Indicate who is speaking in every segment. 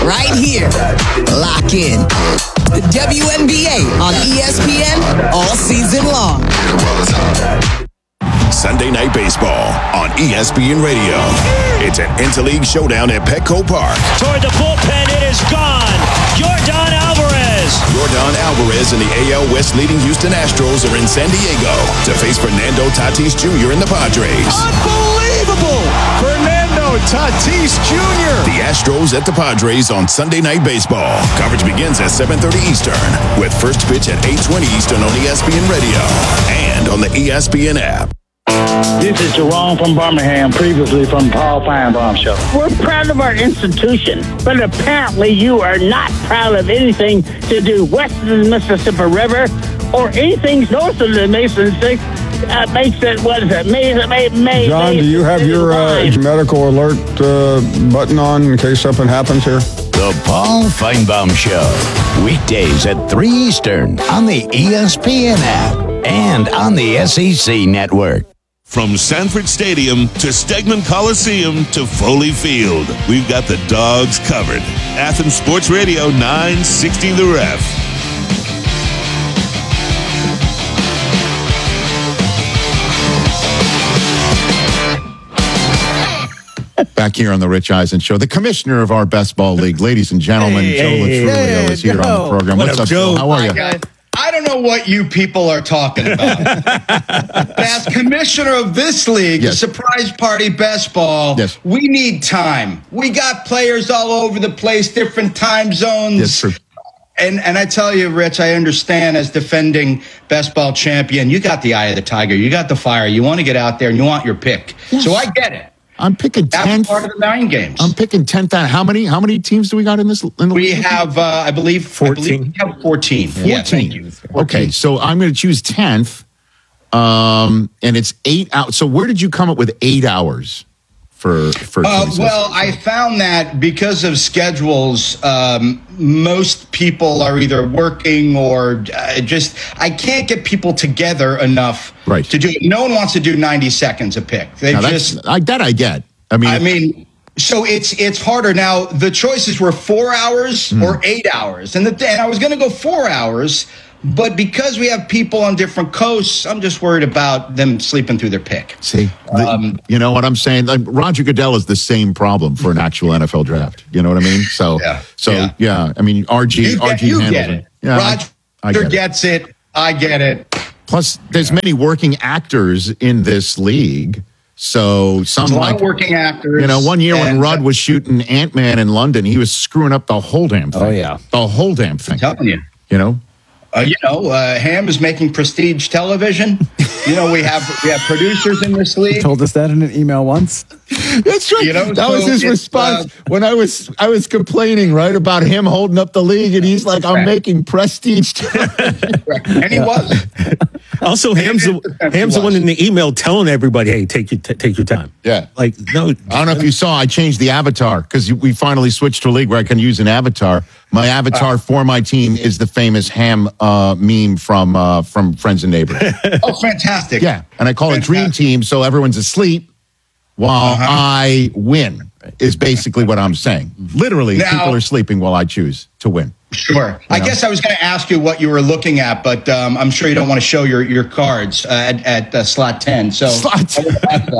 Speaker 1: right here. Lock in. The WNBA on ESPN all season long.
Speaker 2: Sunday Night Baseball on ESPN Radio. It's an interleague showdown at Petco Park.
Speaker 3: Toward the bullpen, it is gone. Yordan Alvarez.
Speaker 2: Yordan Alvarez and the AL West leading Houston Astros are in San Diego to face Fernando Tatis Jr. and the Padres.
Speaker 4: Unbelievable! Fernando Tatis Jr.
Speaker 2: The Astros at the Padres on Sunday Night Baseball. Coverage begins at 7:30 Eastern with first pitch at 8:20 Eastern on ESPN Radio and on the ESPN app.
Speaker 5: This is Jerome from Birmingham, previously from Paul Feinbaum Show.
Speaker 6: We're proud of our institution, but apparently you are not proud of anything to do west of the Mississippi River or anything north of the Mason Six. Makes it, what is it?
Speaker 7: John, do you have your medical alert button on in case something happens here?
Speaker 8: The Paul Feinbaum Show. Weekdays at 3 Eastern on the ESPN app and on the SEC network.
Speaker 9: From Sanford Stadium to Stegman Coliseum to Foley Field, we've got the dogs covered. Athens Sports Radio 960 The Ref.
Speaker 10: Back here on the Rich Eisen Show, the commissioner of our best ball league, ladies and gentlemen, Joe Latrulio is here on the program. What's up, Joe? How are you?
Speaker 11: I don't know what you people are talking about. As commissioner of this league, the Surprise Party Best Ball, we need time. We got players all over the place, different time zones.
Speaker 10: Yes, true.
Speaker 11: And I tell you, Rich, I understand as defending best ball champion, you got the eye of the tiger. You got the fire. You want to get out there and you want your pick. Yes. So I get it.
Speaker 10: I'm picking 10th.
Speaker 11: That's part of the 9 games.
Speaker 10: I'm picking 10th. How many teams do we got in this?
Speaker 11: We have, I believe 14. We have 14.
Speaker 10: 14.
Speaker 11: Yeah, thank you. 14.
Speaker 10: Okay, so I'm going to choose 10th, and it's 8 hours. So where did you come up with 8 hours for
Speaker 11: well, I found that because of schedules, most people are either working or I can't get people together enough to do it. No one wants to do 90 seconds a pick.
Speaker 10: I get. I mean,
Speaker 11: so it's harder. Now, the choices were 4 hours or 8 hours. And I was going to go 4 hours, but because we have people on different coasts, I'm just worried about them sleeping through their pick.
Speaker 10: See, you know what I'm saying? Like, Roger Goodell is the same problem for an actual NFL draft. You know what I mean? So, yeah. I mean, RG handles
Speaker 11: get it.
Speaker 10: Yeah,
Speaker 11: Roger gets it. I get it.
Speaker 10: Plus, there's many working actors in this league. So some
Speaker 11: a lot of working actors.
Speaker 10: You know, one year when Rudd was shooting Ant-Man in London, he was screwing up the whole damn thing.
Speaker 11: Oh, yeah.
Speaker 10: The whole damn thing.
Speaker 11: I'm telling you.
Speaker 10: You know?
Speaker 11: Ham is making prestige television. We have producers in this league.
Speaker 12: He told us that in an email once.
Speaker 10: That's right. That was his response when I was complaining, right, about him holding up the league, and he's like, "I'm making prestige."
Speaker 11: And he was.
Speaker 13: Also, Ham's the one in the email telling everybody, "Hey, take your time."
Speaker 10: Yeah.
Speaker 13: Like, no,
Speaker 10: I don't know if you saw, I changed the avatar because we finally switched to a league where I can use an avatar. My avatar for my team is the famous Ham meme from Friends and Neighbors.
Speaker 11: Oh, fantastic!
Speaker 10: Yeah, and I call it Dream Team, so everyone's asleep while I win. Is basically what I'm saying. Literally, people are sleeping while I choose to win.
Speaker 11: Sure. I guess I was going to ask you what you were looking at, but I'm sure you don't want to show your cards at slot 10. So
Speaker 10: slot 10.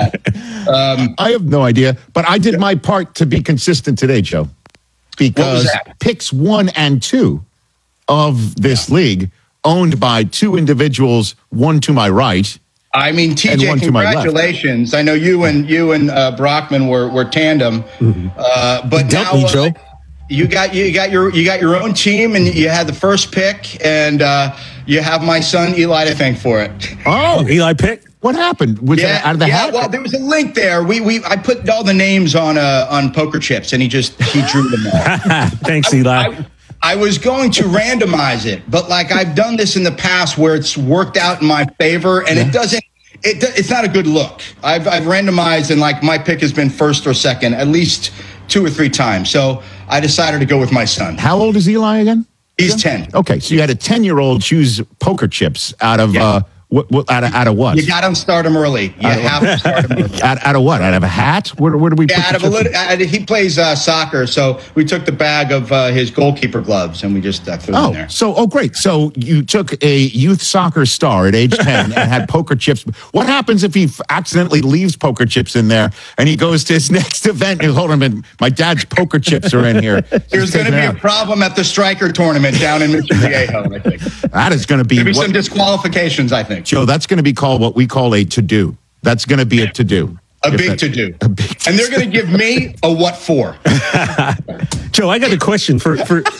Speaker 10: I have no idea, but I did my part to be consistent today, Joe. Because picks 1 and 2 of this league, owned by 2 individuals, one to my right.
Speaker 11: I mean, TJ, congratulations! I know you and Brockman were tandem, but now you got your own team, and you had the first pick, and you have my son Eli to thank for it.
Speaker 10: Oh,
Speaker 13: Eli pick.
Speaker 10: What happened? Was that out of the hat?
Speaker 11: Well, there was a link there. I put all the names on poker chips, and he drew them all.
Speaker 13: Thanks, Eli.
Speaker 11: I was going to randomize it, but like I've done this in the past where it's worked out in my favor, and it's not a good look. I've randomized, and like my pick has been first or second at least 2 or 3 times. So I decided to go with my son.
Speaker 10: How old is Eli again?
Speaker 11: He's 10.
Speaker 10: Okay, so you had a 10-year-old choose poker chips out of What out of what?
Speaker 11: You got to start him early. You have to start him early.
Speaker 10: Out of what? Out of a hat? Where do we?
Speaker 11: Yeah, out of he plays soccer, so we took the bag of his goalkeeper gloves and we just threw them in there.
Speaker 10: So great. So you took a youth soccer star at age 10 and had poker chips. What happens if he accidentally leaves poker chips in there and he goes to his next event and hold him? My dad's poker chips are in here.
Speaker 11: There's going to be a problem at the striker tournament down in Mission Viejo, I think.
Speaker 10: That is going to be
Speaker 11: some disqualifications, I think.
Speaker 10: Joe, that's going to be called what we call a to-do. That's going to be a to-do.
Speaker 11: A big to-do. And they're going to give me a what for.
Speaker 13: Joe, I got a question for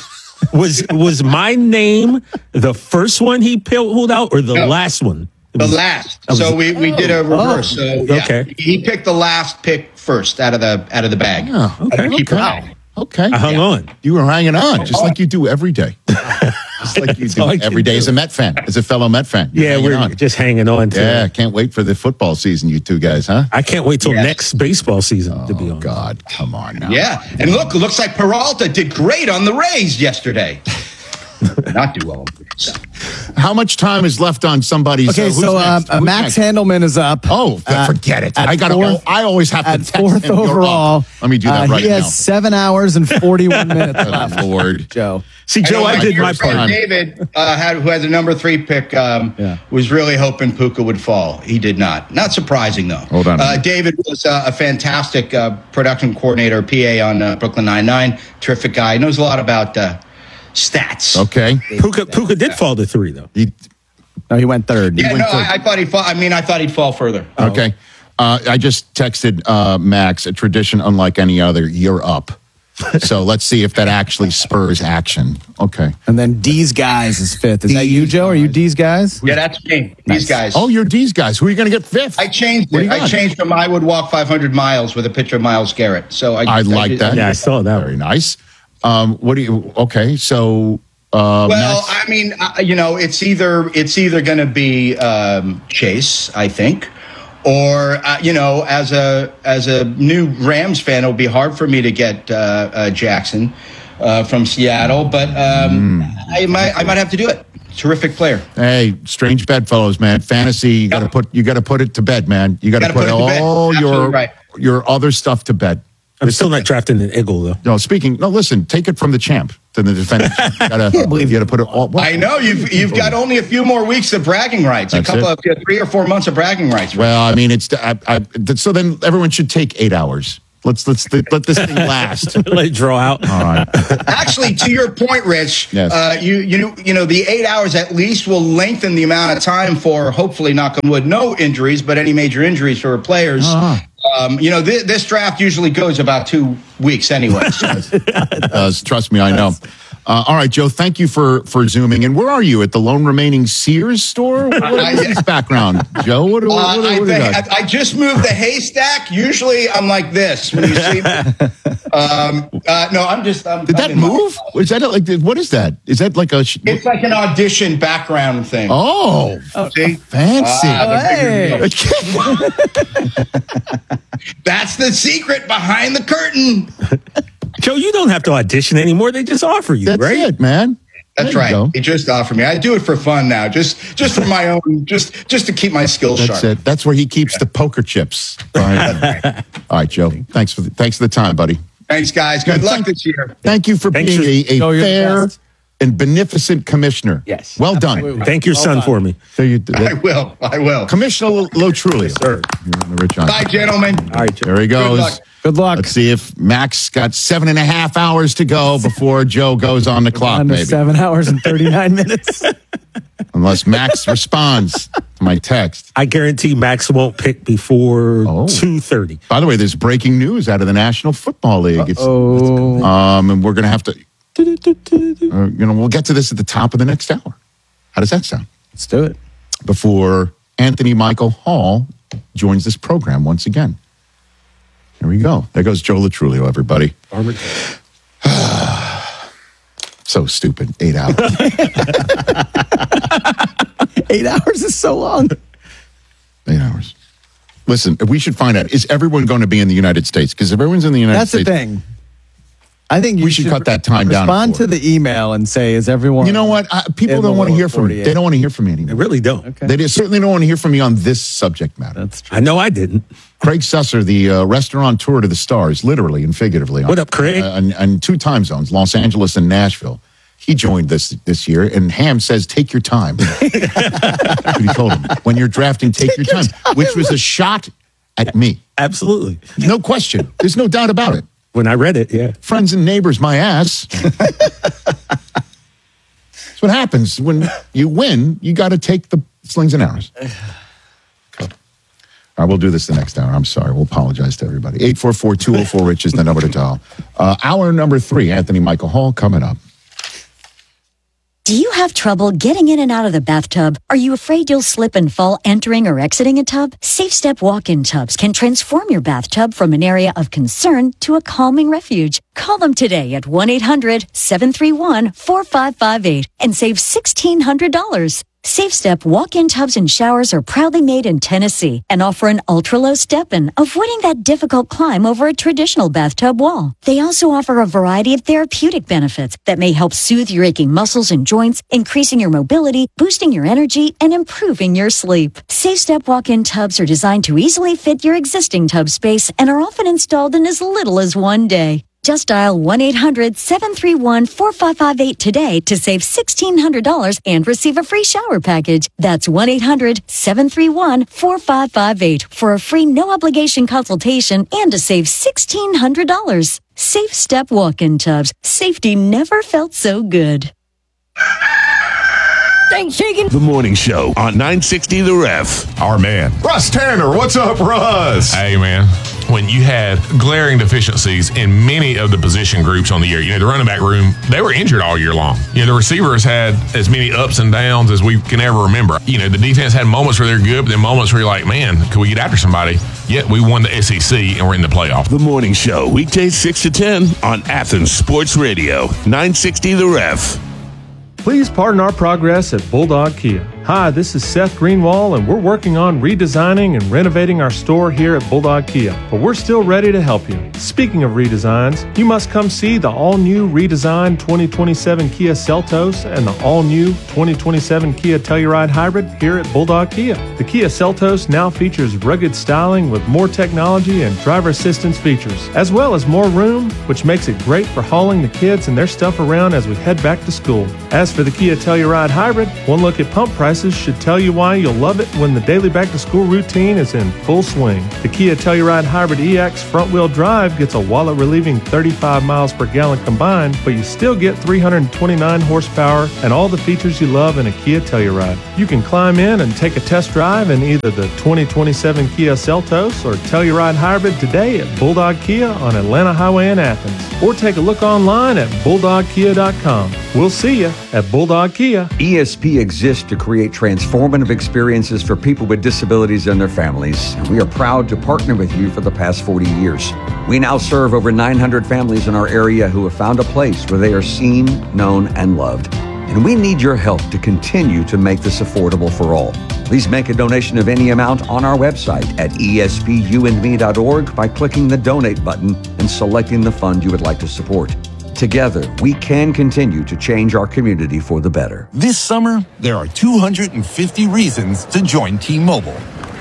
Speaker 13: was my name the first one he pulled out or the last one?
Speaker 11: The last. So we did a reverse. So
Speaker 13: okay.
Speaker 11: He picked the last pick first out of the bag.
Speaker 10: Oh, okay. Okay.
Speaker 13: I hung on.
Speaker 10: You were hanging on, just like you do every day. Just like you do every day as a Met fan, as a fellow Met fan.
Speaker 13: Yeah, we're just hanging on to
Speaker 10: it. Can't wait for the football season, you two guys, huh?
Speaker 13: I can't wait till next baseball season, to be honest.
Speaker 10: God, come on now.
Speaker 11: Yeah, and it looks like Peralta did great on the Rays yesterday. Not do well.
Speaker 10: How much time is left on somebody's?
Speaker 12: Okay, so Max Handelman is up.
Speaker 10: Oh, forget it. I always have to text
Speaker 12: fourth
Speaker 10: him.
Speaker 12: overall.
Speaker 10: Let me do that right now.
Speaker 12: He has 7 hours and 41 minutes left.
Speaker 10: Lord,
Speaker 12: Joe.
Speaker 13: See, Joe, I did my part.
Speaker 11: David, who has a number 3 pick, was really hoping Puka would fall. He did not. Not surprising, though.
Speaker 10: Hold on.
Speaker 11: David was a fantastic production coordinator, PA on Brooklyn Nine-Nine. Terrific guy. Knows a lot about stats.
Speaker 10: Okay.
Speaker 13: Puka did fall to 3, though.
Speaker 12: No, he went third.
Speaker 11: Yeah, I thought he'd fall. I thought he'd fall further.
Speaker 10: Okay. I just texted Max, a tradition unlike any other. You're up. So let's see if that actually spurs action. Okay.
Speaker 12: And then D's Guys is 5th. Is that you, Joe? Are you D's Guys?
Speaker 11: Yeah, that's me. These guys.
Speaker 10: Oh, you're D's Guys. Who are you going to get 5th?
Speaker 11: I changed it. I changed from I would walk 500 miles with a picture of Myles Garrett. So I
Speaker 10: like that.
Speaker 13: Yeah, I saw that.
Speaker 10: Very nice. What do you? Okay, so.
Speaker 11: Well, I mean, it's either going to be Chase, I think, or as a new Rams fan, it'll be hard for me to get Jackson from Seattle, but I might have to do it. Terrific player.
Speaker 10: Hey, strange bedfellows, man. Fantasy, you got to put it to bed, man. You got to put all your other stuff to bed.
Speaker 13: I'm still not drafting an Eagle, though.
Speaker 10: No, listen, take it from the champ to the defendant. You got to put it all.
Speaker 11: I know you've got only a few more weeks of bragging rights.
Speaker 10: That's
Speaker 11: a couple of 3 or 4 months of bragging rights.
Speaker 10: Well, I mean, so then everyone should take 8 hours. Let this thing last.
Speaker 13: Let it draw out.
Speaker 10: All right.
Speaker 11: Actually, to your point, Rich,
Speaker 10: yes.
Speaker 11: You know the 8 hours at least will lengthen the amount of time for hopefully, knock on wood, no injuries, but any major injuries for players. This draft usually goes about 2 weeks anyway.
Speaker 10: It does. Trust me, I know. All right, Joe, thank you for Zooming. And where are you? At the lone remaining Sears store? What is this background, Joe? What do you got?
Speaker 11: I just moved the haystack. Usually I'm like this when you see me. No, I'm just...
Speaker 10: Did that move? Is that what is that? Is that like a...
Speaker 11: It's like an audition background thing.
Speaker 10: Oh,
Speaker 11: see?
Speaker 10: Fancy.
Speaker 12: Hey.
Speaker 11: That's the secret behind the curtain.
Speaker 13: Joe, you don't have to audition anymore. They just offer you,
Speaker 10: That's
Speaker 13: right?
Speaker 10: It, man.
Speaker 11: That's right. He just offered me. I do it for fun now, just for my own, just to keep my skills sharp.
Speaker 10: That's it. That's where he keeps the poker chips. All right, Joe. Thanks for the time, buddy.
Speaker 11: Thanks, guys. Good luck this year.
Speaker 10: Thank you for being a fair and beneficent commissioner.
Speaker 12: Yes.
Speaker 10: Well done.
Speaker 12: Absolutely.
Speaker 13: Thank your son for me.
Speaker 10: There you
Speaker 11: I will.
Speaker 10: Commissioner Lo-Trulio.
Speaker 13: Sir.
Speaker 11: Bye, gentlemen.
Speaker 13: All right, Joe.
Speaker 10: There he goes.
Speaker 12: Good luck.
Speaker 10: Let's see if Max got 7.5 hours to go before Joe goes on the clock,
Speaker 12: Under
Speaker 10: maybe.
Speaker 12: 7 hours and 39 minutes.
Speaker 10: Unless Max responds to my text.
Speaker 13: I guarantee Max won't pick before 2:30.
Speaker 10: By the way, there's breaking news out of the National Football League. And we're going to have to, we'll get to this at the top of the next hour. How does that sound?
Speaker 12: Let's do it.
Speaker 10: Before Anthony Michael Hall joins this program once again. There we go. There goes Joe Lo-Trulio, everybody. So stupid. 8 hours.
Speaker 12: 8 hours is so long.
Speaker 10: 8 hours. Listen, we should find out, is everyone going to be in the United States? Because if everyone's in the United States...
Speaker 12: That's the thing. I think
Speaker 10: we should cut that time down.
Speaker 12: Respond to the email and say, is everyone...
Speaker 10: You know what? People don't want to hear from me. They don't want to hear from me anymore.
Speaker 13: They really don't.
Speaker 12: Okay.
Speaker 10: They certainly don't want to hear from me on this subject matter.
Speaker 12: That's true.
Speaker 13: I know I didn't.
Speaker 10: Craig Susser, the restaurateur to the stars, literally and figuratively.
Speaker 13: What up, Craig?
Speaker 10: And 2 time zones, Los Angeles and Nashville. He joined this year, and Ham says, take your time. That's what he told him. When you're drafting, take your time, which was a shot at me.
Speaker 13: Absolutely.
Speaker 10: No question. There's no doubt about it.
Speaker 13: When I read it, yeah.
Speaker 10: Friends and neighbors, my ass. That's what happens. When you win, you got to take the slings and arrows. All right, we'll do this the next hour. I'm sorry. We'll apologize to everybody. 844-204-RICH is the number to dial. Hour number 3, Anthony Michael Hall, coming up.
Speaker 14: Do you have trouble getting in and out of the bathtub? Are you afraid you'll slip and fall entering or exiting a tub? Safe Step walk-in tubs can transform your bathtub from an area of concern to a calming refuge. Call them today at 1-800-731-4558 and save $1,600. Safe Step walk-in tubs and showers are proudly made in Tennessee and offer an ultra-low step-in, avoiding that difficult climb over a traditional bathtub wall. They also offer a variety of therapeutic benefits that may help soothe your aching muscles and joints, increasing your mobility, boosting your energy, and improving your sleep. Safe Step walk-in tubs are designed to easily fit your existing tub space and are often installed in as little as 1 day. Just dial 1-800-731-4558 today to save $1,600 and receive a free shower package. That's 1-800-731-4558 for a free no-obligation consultation and to save $1,600. Safe Step walk-in tubs. Safety never felt so good.
Speaker 3: Thanks, Shakin'.
Speaker 9: The Morning Show on 960 The Ref.
Speaker 15: Our man, Russ Tanner. What's up, Russ?
Speaker 16: Hey, man. When you had glaring deficiencies in many of the position groups on the year, the running back room, they were injured all year long. The receivers had as many ups and downs as we can ever remember. The defense had moments where they're good, but then moments where you're like, man, could we get after somebody? Yet we won the SEC and we're in the playoff.
Speaker 9: The Morning Show, weekdays 6 to 10 on Athens Sports Radio, 960 The Ref.
Speaker 17: Please pardon our progress at Bulldog Kia. Hi, this is Seth Greenwall, and we're working on redesigning and renovating our store here at Bulldog Kia, but we're still ready to help you. Speaking of redesigns, you must come see the all-new redesigned 2027 Kia Seltos and the all-new 2027 Kia Telluride Hybrid here at Bulldog Kia. The Kia Seltos now features rugged styling with more technology and driver assistance features, as well as more room, which makes it great for hauling the kids and their stuff around as we head back to school. As for the Kia Telluride Hybrid, one look at pump prices should tell you why you'll love it when the daily back-to-school routine is in full swing. The Kia Telluride Hybrid EX front-wheel drive gets a wallet-relieving 35 miles per gallon combined, but you still get 329 horsepower and all the features you love in a Kia Telluride. You can climb in and take a test drive in either the 2027 Kia Seltos or Telluride Hybrid today at Bulldog Kia on Atlanta Highway in Athens, or take a look online at bulldogkia.com. We'll see you at Bulldog Kia.
Speaker 18: ESP exists to create transformative experiences for people with disabilities and their families, and we are proud to partner with you for the past 40 years. We now serve over 900 families in our area who have found a place where they are seen, known, and loved. And we need your help to continue to make this affordable for all. Please make a donation of any amount on our website at espUandme.org by clicking the donate button and selecting the fund you would like to support. Together, we can continue to change our community for the better.
Speaker 19: This summer, there are 250 reasons to join T-Mobile.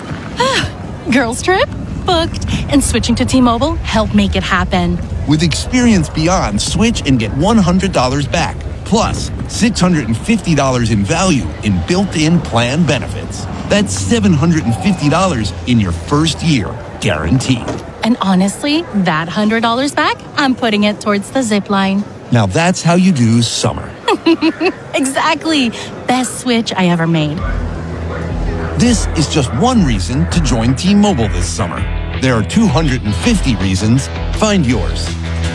Speaker 20: Girls trip? Booked. And switching to T-Mobile helped make it happen.
Speaker 19: With Experience Beyond, switch and get $100 back. Plus, $650 in value in built-in plan benefits. That's $750 in your first year, guaranteed.
Speaker 20: And honestly, that $100 back, I'm putting it towards the zip line.
Speaker 19: Now that's how you do summer.
Speaker 20: Exactly. Best switch I ever made.
Speaker 19: This is just one reason to join T-Mobile this summer. There are 250 reasons. Find yours.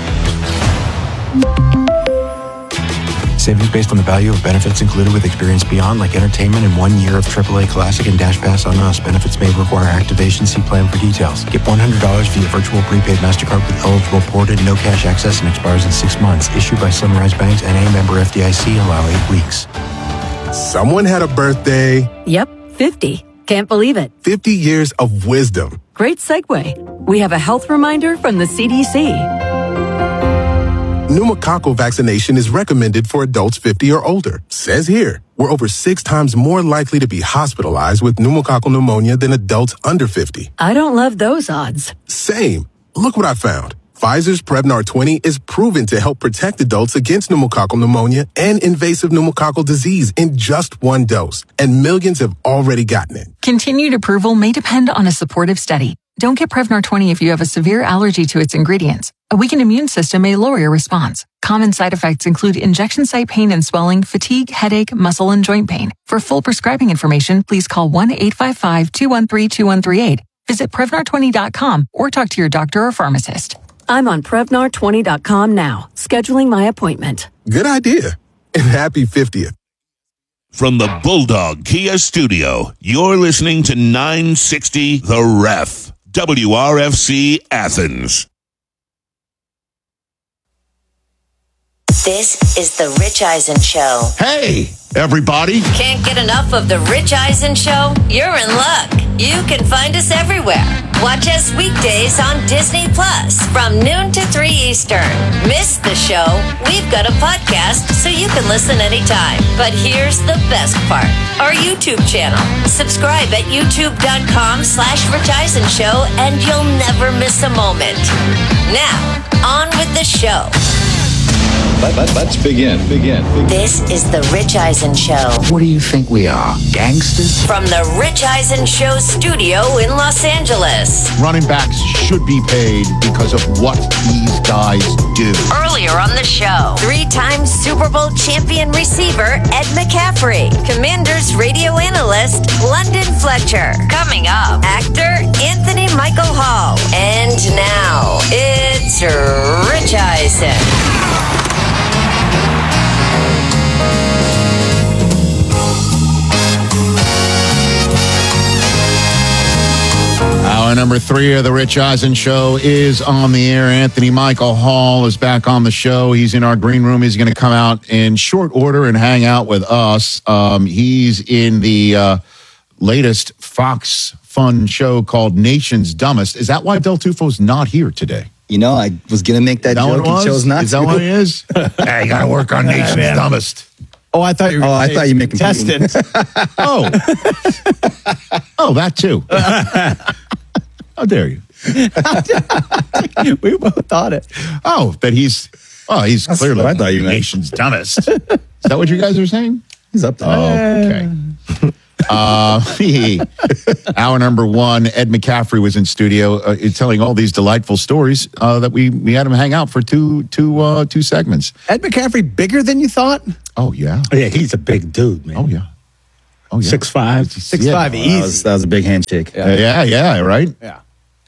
Speaker 21: Savings based on the value of benefits included with Experience Beyond, like entertainment and 1 year of AAA Classic and Dash Pass on us. Benefits may require activation. See plan for details. Get $100 via virtual prepaid MasterCard with eligible ported, no cash access, and expires in 6 months. Issued by Sunrise Banks, N.A. member FDIC. Allow 8 weeks.
Speaker 22: Someone had a birthday.
Speaker 23: Yep, 50. Can't believe it.
Speaker 22: 50 years of wisdom.
Speaker 23: Great segue. We have a health reminder from the CDC.
Speaker 22: Pneumococcal vaccination is recommended for adults 50 or older. Says here, we're over 6 times more likely to be hospitalized with pneumococcal pneumonia than adults under 50.
Speaker 23: I don't love those odds.
Speaker 22: Same. Look what I found. Pfizer's Prevnar 20 is proven to help protect adults against pneumococcal pneumonia and invasive pneumococcal disease in just 1 dose, and millions have already gotten it.
Speaker 1: Continued approval may depend on a supportive study. Don't get Prevnar 20 if you have a severe allergy to its ingredients. A weakened immune system may lower your response. Common side effects include injection site pain and swelling, fatigue, headache, muscle, and joint pain. For full prescribing information, please call 1-855-213-2138. Visit Prevnar20.com or talk to your doctor or pharmacist.
Speaker 23: I'm on Prevnar20.com now, scheduling my appointment.
Speaker 22: Good idea. And happy 50th.
Speaker 9: From the Bulldog Kia Studio, you're listening to 960 The Ref, WRFC Athens.
Speaker 2: This is The Rich Eisen Show.
Speaker 10: Hey, everybody.
Speaker 2: Can't get enough of The Rich Eisen Show? You're in luck. You can find us everywhere. Watch us weekdays on Disney Plus from noon to 3 Eastern. Miss the show? We've got a podcast so you can listen anytime. But here's the best part. Our YouTube channel. Subscribe at youtube.com/Rich Eisen Show and you'll never miss a moment. Now, on with the show.
Speaker 4: Let's begin.
Speaker 2: This is The Rich Eisen Show.
Speaker 8: What do you think we are, gangsters?
Speaker 2: From the Rich Eisen Show studio in Los Angeles.
Speaker 10: Running backs should be paid because of what these guys do.
Speaker 2: Earlier on the show, 3-time Super Bowl champion receiver Ed McCaffrey. Commanders radio analyst London Fletcher. Coming up, actor Anthony Michael Hall. And now, it's Rich Eisen.
Speaker 10: Hour number 3 of the Rich Eisen Show is on the air. Anthony Michael Hall is back on the show. He's in our green room. He's going to come out in short order and hang out with us. He's in the latest Fox Fun show called Nation's Dumbest. Is that why Del Tufo's not here today?
Speaker 24: You know, I was going to make that joke and chose not to.
Speaker 10: Is that what it is? Hey, you got to work on Nation's Dumbest.
Speaker 24: Oh, I thought you were contestant.
Speaker 10: Oh, that too. How dare you?
Speaker 24: We both thought it.
Speaker 10: Oh, but he's clearly
Speaker 24: I thought you meant.
Speaker 10: Nation's dumbest. Is that what you guys are saying?
Speaker 24: He's up to
Speaker 10: okay. Hour number 1, Ed McCaffrey was in studio telling all these delightful stories that we had him hang out for two segments.
Speaker 24: Ed McCaffrey bigger than you thought?
Speaker 10: Oh, yeah.
Speaker 13: Yeah, he's a big dude, man.
Speaker 10: Oh, yeah.
Speaker 13: 6'5".
Speaker 24: 6'5", easy. That was a big handshake.
Speaker 10: Yeah, right?
Speaker 24: Yeah.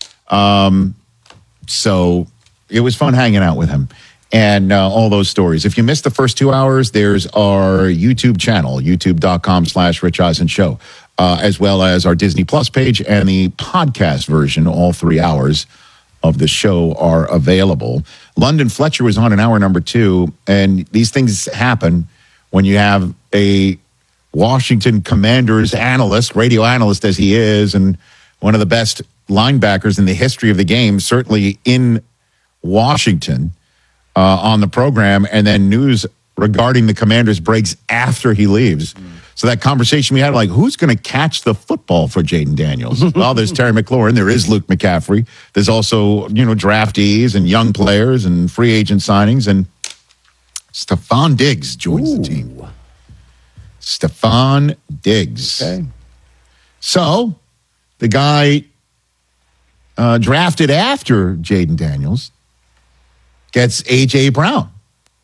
Speaker 10: So it was fun hanging out with him and all those stories. If you missed the first 2 hours, there's our YouTube channel, youtube.com/Rich Eisen Show, as well as our Disney Plus page and the podcast version. All 3 hours of the show are available. London Fletcher was on in hour number 2, and these things happen when you have a Washington Commanders analyst, radio analyst as he is, and one of the best linebackers in the history of the game, certainly in Washington, on the program, and then news regarding the Commanders breaks after he leaves. So that conversation we had, like, who's going to catch the football for Jaden Daniels? Well, there's Terry McLaurin. There is Luke McCaffrey. There's also, draftees and young players and free agent signings. And Stephon Diggs joins the team. Stephon Diggs.
Speaker 24: Okay.
Speaker 10: So the guy drafted after Jaden Daniels gets A.J. Brown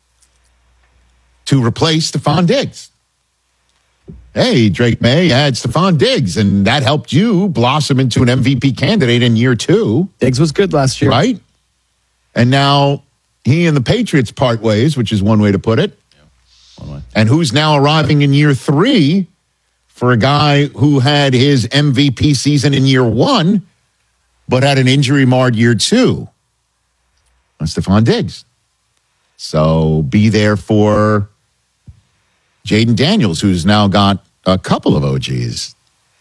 Speaker 10: to replace Stephon Diggs. Hey, Drake May had Stephon Diggs, and that helped you blossom into an MVP candidate in year 2.
Speaker 24: Diggs was good last year.
Speaker 10: Right? And now he and the Patriots part ways, which is one way to put it. And who's now arriving in year 3 for a guy who had his MVP season in year 1, but had an injury-marred year 2. That's Stephon Diggs. So be there for Jaden Daniels, who's now got a couple of OGs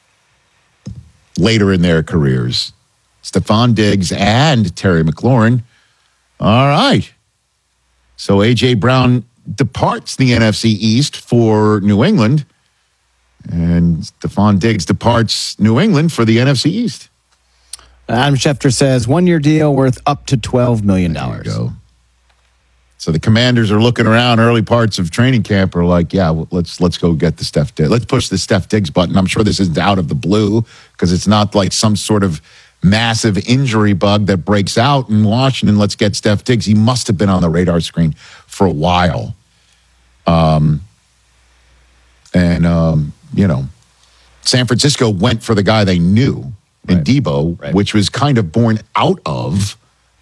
Speaker 10: later in their careers. Stephon Diggs and Terry McLaurin. All right. So A.J. Brown departs the NFC East for New England, and Stephon Diggs departs New England for the NFC East.
Speaker 24: Adam Schefter says 1-year deal worth up to $12 million.
Speaker 10: There you go. So the Commanders are looking around early parts of training camp, are like, yeah, let's go get the Steph Diggs. Let's push the Steph Diggs button. I'm sure this isn't out of the blue because it's not like some sort of massive injury bug that breaks out in Washington. Let's get Steph Diggs. He must have been on the radar screen for a while. San Francisco went for the guy they knew in Debo, which was kind of born out of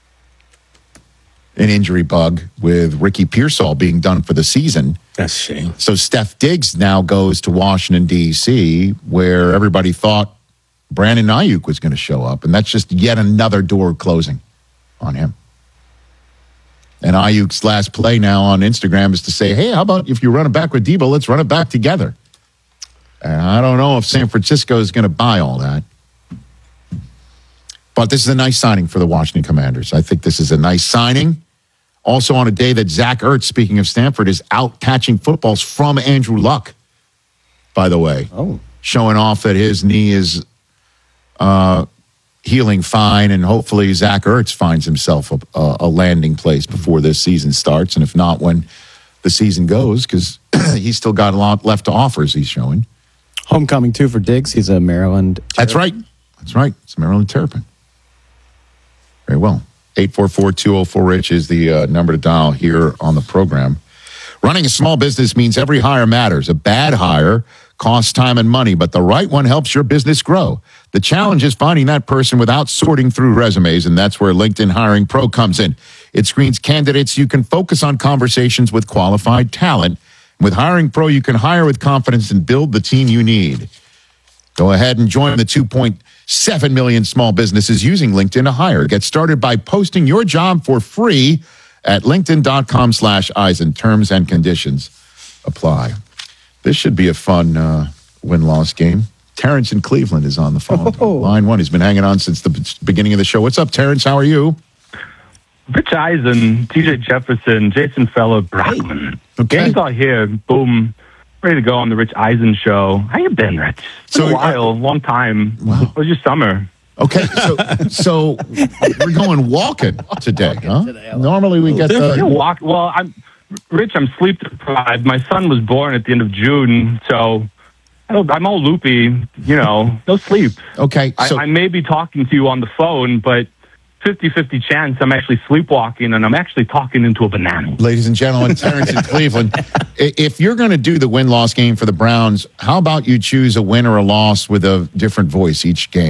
Speaker 10: an injury bug with Ricky Pearsall being done for the season.
Speaker 13: That's a shame.
Speaker 10: So Steph Diggs now goes to Washington, D.C., where everybody thought Brandon Ayuk was going to show up, and that's just yet another door closing on him. And Ayuk's last play now on Instagram is to say, hey, how about if you run it back with Debo, let's run it back together. And I don't know if San Francisco is going to buy all that. But this is a nice signing for the Washington Commanders. I think this is a nice signing. Also on a day that Zach Ertz, speaking of Stanford, is out catching footballs from Andrew Luck, by the way.
Speaker 24: Oh.
Speaker 10: Showing off that his knee is healing fine, and hopefully Zach Ertz finds himself a landing place before this season starts, and if not, when the season goes, because he's still got a lot left to offer, as he's showing.
Speaker 24: Homecoming, too, for Diggs. He's a Maryland Terrapin.
Speaker 10: That's right. It's a Maryland Terrapin. Very well. 844-204-RICH is the number to dial here on the program. Running a small business means every hire matters. A bad hire costs time and money, but the right one helps your business grow. The challenge is finding that person without sorting through resumes, and that's where LinkedIn Hiring Pro comes in. It screens candidates. You can focus on conversations with qualified talent. With Hiring Pro, you can hire with confidence and build the team you need. Go ahead and join the 2.7 million small businesses using LinkedIn to hire. Get started by posting your job for free at linkedin.com/Eisen. Terms and conditions apply. This should be a fun win-loss game. Terrence in Cleveland is on the phone. Line one. He's been hanging on since the beginning of the show. What's up, Terrence? How are you?
Speaker 5: Rich Eisen, TJ Jefferson, Jason Fellow, Brockman.
Speaker 10: Okay.
Speaker 5: Gang's all here. Boom. Ready to go on the Rich Eisen show. How you been, Rich? It's been a while, long time. Wow. How was your summer?
Speaker 10: Okay, so we're going walking today, huh? Normally we get the
Speaker 5: walk. Well, I'm sleep deprived. My son was born at the end of June, so I'm all loopy. No sleep.
Speaker 10: Okay, so
Speaker 5: I may be talking to you on the phone, but 50-50 chance I'm actually sleepwalking, and I'm actually talking into a banana.
Speaker 10: Ladies and gentlemen, Terrence in Cleveland. If you're going to do the win-loss game for the Browns, how about you choose a win or a loss with a different voice each game?